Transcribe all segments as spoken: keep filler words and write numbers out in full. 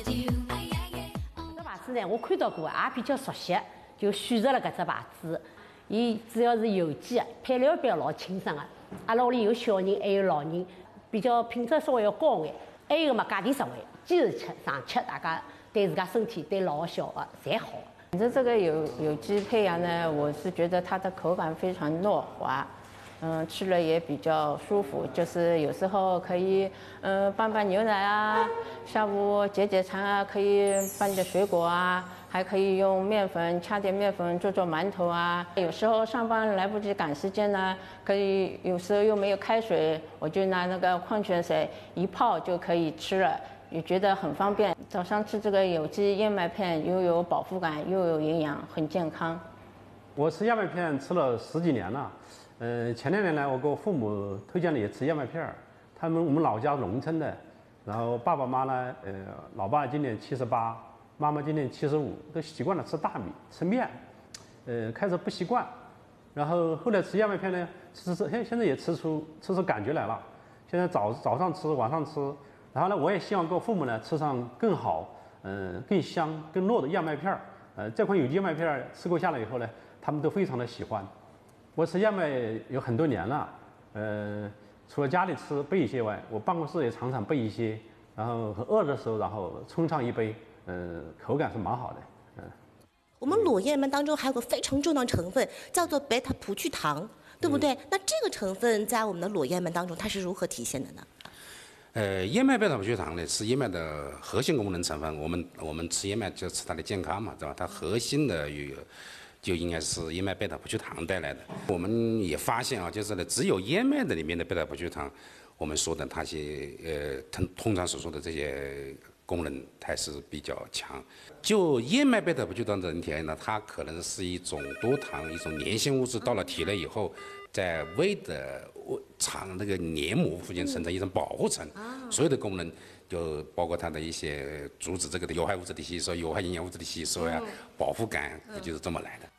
这牌子呢，我看到过，也比较熟悉，就选择了搿只牌子。伊主要是有机的，配料表老清爽的。阿拉屋里有小人，还有老人，比较品质稍微要高眼。还有个嘛，价钿实惠，坚持吃上吃，大家对自家身体、对老小的侪好。 你的这个有有机胚芽呢，我是觉得它的口感非常糯滑。嗯，吃了也比较舒服，就是有时候可以，嗯，拌拌牛奶啊，下午解解馋啊，可以拌点水果啊，还可以用面粉掐点面粉做做馒头啊。有时候上班来不及赶时间呢，可以有时候又没有开水，我就拿那个矿泉水一泡就可以吃了，也觉得很方便。早上吃这个有机燕麦片，又有饱腹感，又有营养，很健康。 我吃燕麦片吃了十几年了。呃，前两年呢，我给我父母推荐了也吃燕麦片儿。他们我们老家农村的，然后爸爸妈呢，呃，老爸今年七十八，妈妈今年七十五，都习惯了吃大米、吃面，呃，开始不习惯，然后后来吃燕麦片呢，吃吃，现现在也吃出吃出感觉来了。现在早早上吃，晚上吃，然后呢，我也希望给我父母呢吃上更好，嗯、呃，更香、更糯的燕麦片儿。呃，这款有机燕麦片儿吃过下来以后呢，他们都非常的喜欢。我吃燕麦有很多年了，呃，除了家里吃备一些外，我办公室也常常备一些，然后很饿的时候，然后冲上一杯，呃，口感是蛮好的，嗯、呃。 我们裸燕麦当中还有个非常重要的成分，叫做贝塔葡聚糖，对不对？嗯、那这个成分在我们的裸燕麦当中，它是如何体现的呢？ 呃，燕麦贝塔葡聚糖呢是燕麦的核心功能成分。我们我们吃燕麦就吃它的健康嘛，对吧？它核心的有。就应该是燕麦贝塔葡聚糖带来的。我们也发现啊，就是呢，只有燕麦的里面的贝塔葡聚糖，我们说的它些呃通通常所说的这些功能还是比较强。就燕麦贝塔葡聚糖整体而言呢，它可能是一种多糖、一种粘性物质，到了体内以后，在胃的肠那个黏膜附近形成一种保护层，所有的功能。就包括它的一些阻止这个的有害物质的吸收、有害营养物质的吸收呀、啊，饱腹感，就是这么来的。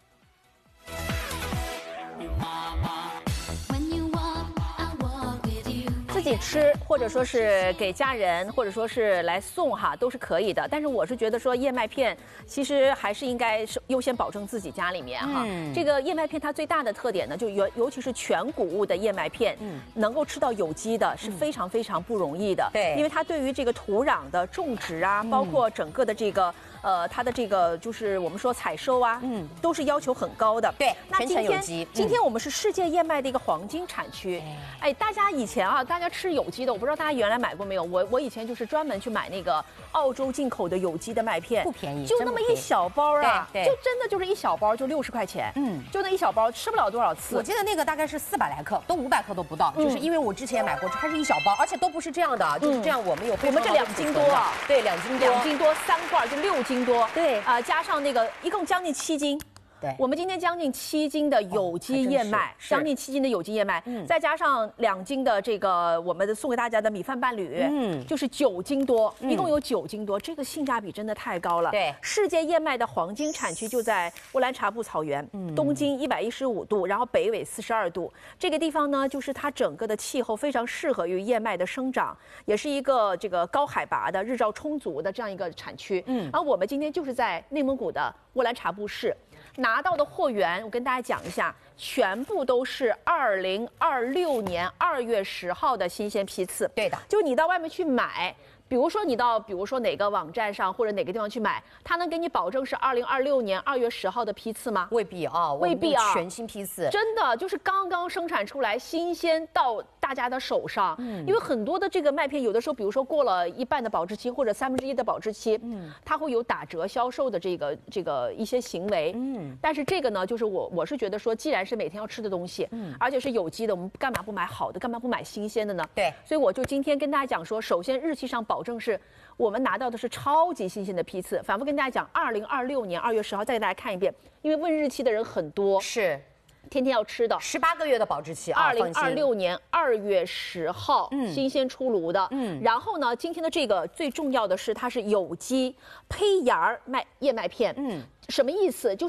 自己吃，或者说是给家人，或者说是来送哈，都是可以的。但是我是觉得说燕麦片，其实还是应该是优先保证自己家里面哈。嗯、这个燕麦片它最大的特点呢，就尤尤其是全谷物的燕麦片，嗯、能够吃到有机的是非常非常不容易的。对、嗯，因为它对于这个土壤的种植啊，包括整个的这个呃它的这个就是我们说采收啊，嗯，都是要求很高的。对，那今天嗯、今天我们是世界燕麦的一个黄金产区。哎，大家以前啊，大家。吃有机的，我不知道大家原来买过没有。我我以前就是专门去买那个澳洲进口的有机的麦片，不便宜，就那么一小包啊，就真的就是一小包，就六十块钱，嗯，就那一小包，吃不了多少次。 我记得那个大概是四百来克，都五百克都不到，嗯、就是因为我之前也买过，它是一小包，而且都不是这样的，就是这样。我们有我们这两斤多啊， 对，两斤多， 两斤多三罐就六斤多，对啊、呃，加上那个一共将近七斤。对，我们今天将近七斤的有机燕麦，将近七斤的有机燕麦，嗯，再加上两斤的这个我们的送给大家的米饭伴侣，嗯，就是九斤多，一共有九斤多，这个性价比真的太高了。对，世界燕麦的黄金产区就在乌兰察布草原，嗯，东经一百一十五度，然后北纬四十二度，这个地方呢，就是它整个的气候非常适合于燕麦的生长，也是一个这个高海拔的日照充足的这样一个产区。嗯，而我们今天就是在内蒙古的乌兰察布市。拿到的货源，我跟大家讲一下，全部都是二零二六年二月十号的新鲜批次。对的，就你到外面去买。比如说你到，比如说哪个网站上或者哪个地方去买，他能给你保证是二零二六年二月十号的批次吗？ 未必啊， 未必啊， 全新批次， 真的就是刚刚生产出来，新鲜到大家的手上。嗯，因为很多的这个麦片，有的时候，比如说过了一半的保质期或者三分之一的保质期，嗯，它会有打折销售的这个这个一些行为。嗯，但是这个呢，就是我我是觉得说，既然是每天要吃的东西，嗯，而且是有机的，我们干嘛不买好的？干嘛不买新鲜的呢？对，所以我就今天跟大家讲说，首先日期上保。保证是我们拿到的是超级新鲜的批次，反复跟大家讲，二零二六年二月十号，再给大家看一遍，因为问日期的人很多，是天天要吃的， 十八个月的保质期啊， 二零二六年二月十号，嗯，新鲜出炉的，嗯，然后呢，今天的这个最重要的是它是有机胚芽麦燕麦片，嗯。什么意思？就是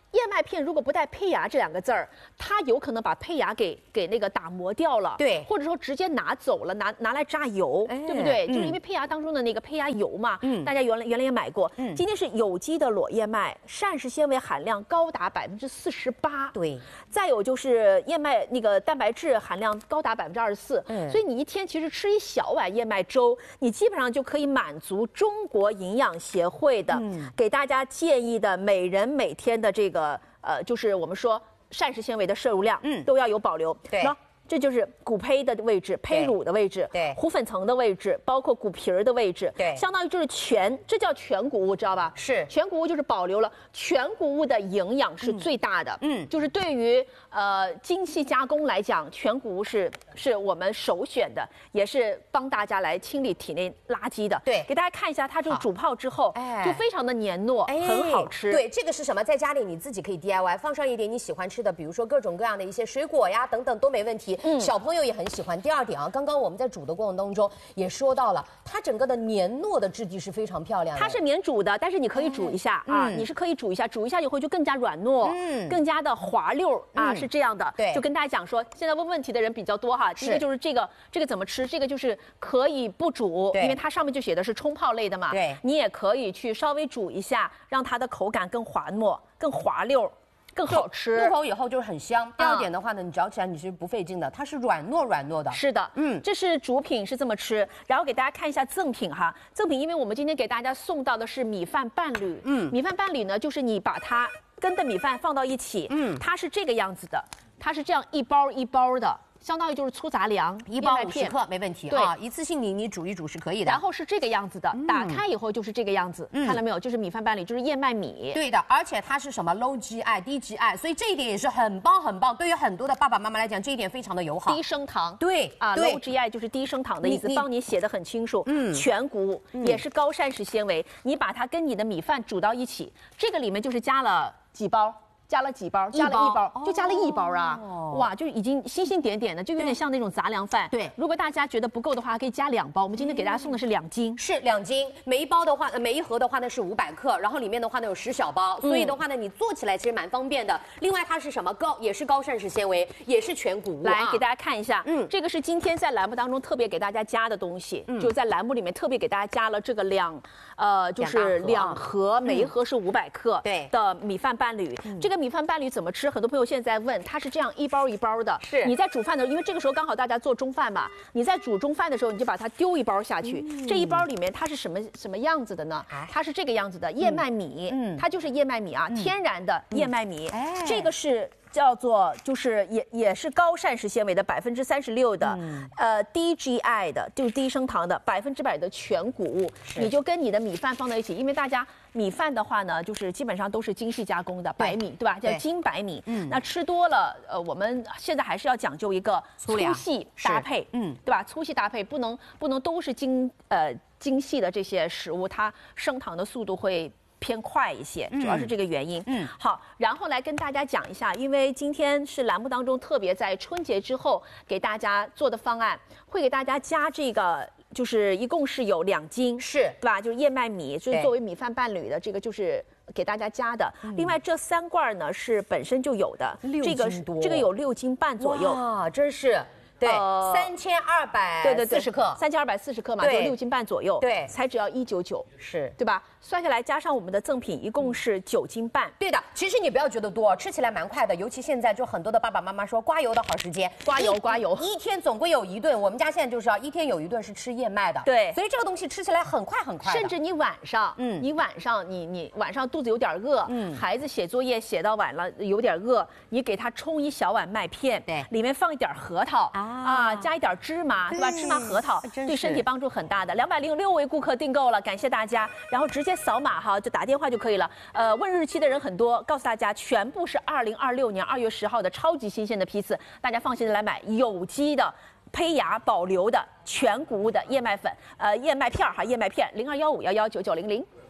燕麦片如果不带胚芽这两个字儿，它有可能把胚芽给给那个打磨掉了， 对， 或者说直接拿走了，拿拿来榨油，哎、对不对？嗯、就是因为胚芽当中的那个胚芽油嘛，嗯，大家原来原来也买过。嗯，今天是有机的裸燕麦，膳食纤维含量高达百分之四十八， 对。 再有就是燕麦那个蛋白质含量高达百分之二十四，嗯，所以你一天其实吃一小碗燕麦粥，你基本上就可以满足中国营养协会的、嗯、给大家建议的每人每天的这个。呃，就是我们说膳食纤维的摄入量，嗯，都要有保留。 对， 那这就是骨胚的位置、胚乳的位置、 对， 糊粉层的位置，包括骨皮儿的位置， 对， 相当于就是全，这叫全谷物，知道吧？ 是， 全谷物就是保留了全谷物的营养是最大的，嗯，就是对于呃精细加工来讲，全谷物是是我们首选的，也是帮大家来清理体内垃圾的。 对， 给大家看一下，它这个煮泡之后，哎，就非常的黏糯，哎，很好吃。 对，这个是什么？在家里你自己可以 D I Y， 放上一点你喜欢吃的，比如说各种各样的一些水果呀等等都没问题。嗯，小朋友也很喜欢。第二点啊，刚刚我们在煮的过程当中也说到了，它整个的黏糯的质地是非常漂亮的。 它是免煮的，但是你可以煮一下、哎、啊、嗯，你是可以煮一下，煮一下以后就更加软糯，嗯，更加的滑溜啊、嗯，是这样的。 对， 就跟大家讲说，现在问问题的人比较多哈。第一个就是这个这个怎么吃？这个就是可以不煮，因为它上面就写的是冲泡类的嘛。 对， 你也可以去稍微煮一下，让它的口感更滑糯、更滑溜。更好吃， 入口以后就是很香。第二点的话呢，你嚼起来你是不费劲的，它是软糯软糯的。 是的，嗯，这是主品是这么吃，然后给大家看一下赠品哈。赠品，因为我们今天给大家送到的是米饭伴侣，嗯，米饭伴侣呢，就是你把它跟的米饭放到一起，嗯，它是这个样子的，它是这样一包一包的。相当于就是粗杂粮， 一包五十克没问题啊，一次性你你煮一煮是可以的。 然后是这个样子的，嗯、打开以后就是这个样子，嗯、看到没有？就是米饭伴侣，就是燕麦米。 对的，而且它是什么 low G I 低 G I， 所以这一点也是很棒很棒。对于很多的爸爸妈妈来讲，这一点非常的友好。 低升糖， 对啊 ，low G I 就是低升糖的意思，帮你写的很清楚。嗯，全谷物、嗯、也是高膳食纤维，你把它跟你的米饭煮到一起，这个里面就是加了几包。加了几包？加了一包，就加了一包啊！哦、哇，就已经星星点点的，就有点像那种杂粮饭。 对， 如果大家觉得不够的话，可以加两包。我们今天给大家送的是两斤， 是两斤。每一包的话，每一盒的话呢是五百克，然后里面的话呢有十小包，所以的话呢你做起来其实蛮方便的。另外它是什么高，也是高膳食纤维，也是全谷物。 来给大家看一下，嗯，这个是今天在栏目当中特别给大家加的东西，嗯，就在栏目里面特别给大家加了这个两，呃，就是两盒，每一盒是五百克的米饭伴侣。这个米饭伴侣怎么吃？很多朋友现在在问，它是这样一包一包的。 是你在煮饭的时候，因为这个时候刚好大家做中饭嘛，你在煮中饭的时候，你就把它丢一包下去。嗯、这一包里面它是什么什么样子的呢？它是这个样子的燕麦米，嗯，它就是燕麦米啊，嗯、天然的燕麦米。嗯、哎，这个是。叫做就是也也是高膳食纤维的百分之三十六的，嗯、呃低 G I 的，就是低升糖的百分之百的全谷物，你就跟你的米饭放在一起，因为大家米饭的话呢，就是基本上都是精细加工的白米，对吧？叫精白米，嗯，那吃多了，呃，我们现在还是要讲究一个粗细搭配，嗯，对吧？粗细搭配不能不能都是精呃精细的这些食物，它升糖的速度会。偏快一些，主要是这个原因。嗯，好，然后来跟大家讲一下，因为今天是栏目当中特别在春节之后给大家做的方案，会给大家加这个，就是一共是有两斤， 是对吧？就是燕麦米，就是作为米饭伴侣的这个就是给大家加的。嗯、另外这三罐呢是本身就有的， 这个这个有六斤半左右。 哇，真是。对，三千二百对对对四十克， 三千二百四十克嘛，就六斤半左右， 对， 才只要一九九， 是对吧？算下来加上我们的赠品，一共是九斤半。 对的，其实你不要觉得多，吃起来蛮快的。尤其现在就很多的爸爸妈妈说刮油的好时间， 刮油刮油， 一天总归有一顿。我们家现在就是要一天有一顿是吃燕麦的， 对， 所以这个东西吃起来很快很快。 甚至你晚上，嗯，你晚上你你晚上肚子有点饿，嗯，孩子写作业写到晚了有点饿，你给他冲一小碗麦片， 对， 里面放一点核桃啊啊，加一点。芝麻对吧？芝麻核桃对身体帮助很大的。两百零六位顾客订购了，感谢大家。然后直接扫码哈，就打电话就可以了。呃，问日期的人很多，告诉大家全部是二零二六年二月十号的超级新鲜的批次，大家放心的来买有机的。胚芽保留的全谷物的燕麦粉，呃，燕麦片哈，燕麦片零二幺五幺幺九九零零。